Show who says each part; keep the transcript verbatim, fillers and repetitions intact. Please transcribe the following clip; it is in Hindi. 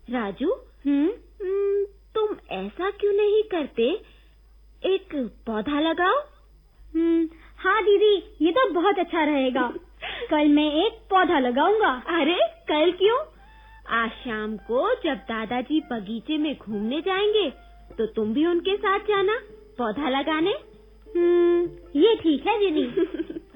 Speaker 1: राजू,
Speaker 2: हम्म
Speaker 1: तुम ऐसा क्यों नहीं करते, एक पौधा लगाओ।
Speaker 2: हम्म हाँ दीदी, ये तो बहुत अच्छा रहेगा। कल मैं एक पौधा लगाऊंगा।
Speaker 1: अरे कल क्यों? आज शाम को जब दादाजी बगीचे में घूमने जाएंगे तो तुम भी उनके साथ जाना पौधा लगाने।
Speaker 2: हम्म ये ठीक है दीदी।